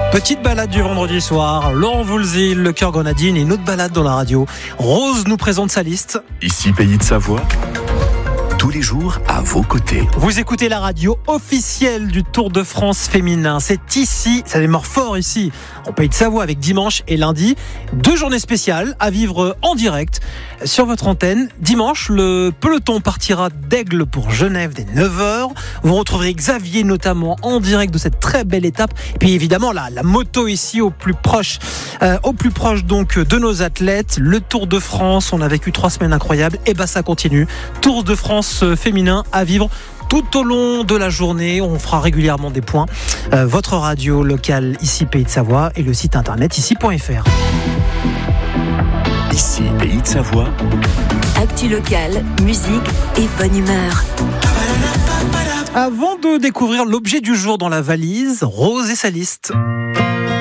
Petite balade du vendredi soir, Laurent Voulzy, le cœur grenadine et une autre balade dans la radio. Rose nous présente sa liste. Ici Pays de Savoie, tous les jours à vos côtés. Vous écoutez la radio officielle du Tour de France féminin. C'est ici, ça démarre fort ici, en Pays de Savoie, avec dimanche et lundi. 2 journées spéciales à vivre en direct sur votre antenne. Dimanche, le peloton partira d'Aigle pour Genève dès 9h. Vous retrouverez Xavier notamment en direct de cette très belle étape. Et puis évidemment la moto ici au plus proche donc de nos athlètes. Le Tour de France, on a vécu 3 semaines incroyables. Et ça continue. Tour de France féminin à vivre tout au long de la journée. On fera régulièrement des points. Votre radio locale ici Pays de Savoie et le site internet ici.fr. Ici Pays de Savoie. Actu locale, musique et bonne humeur. Avant de découvrir l'objet du jour dans la valise, Rose et sa liste.